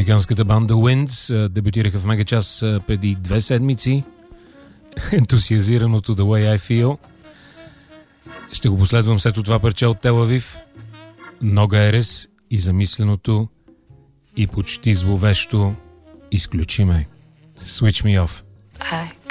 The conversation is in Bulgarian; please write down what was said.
Американската банда Winds дебютираха в Мегачас преди 2 седмици. Ентусиазираното The Way I Feel. Ще го последвам след това парче от Тел Авив. Нога Ерес и замисленото и почти зловещо Изключи ме. Switch Me Off. I